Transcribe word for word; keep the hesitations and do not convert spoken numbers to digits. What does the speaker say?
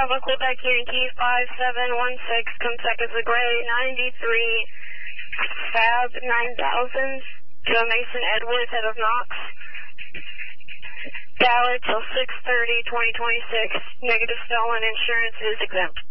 Bravo, Quebec, Yankee five seven one six, come seconds of gray, ninety-three, Fab nine thousand, to Mason Edwards out of Knox. Valid till six thirty, twenty twenty-six, negative stolen, insurance is exempt.